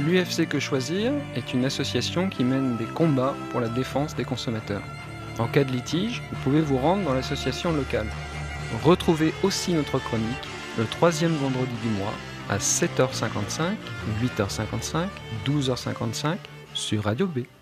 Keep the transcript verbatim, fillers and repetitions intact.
L'U F C Que Choisir est une association qui mène des combats pour la défense des consommateurs. En cas de litige, vous pouvez vous rendre dans l'association locale. Retrouvez aussi notre chronique le troisième vendredi du mois à sept heures cinquante-cinq, huit heures cinquante-cinq, douze heures cinquante-cinq sur Radio B.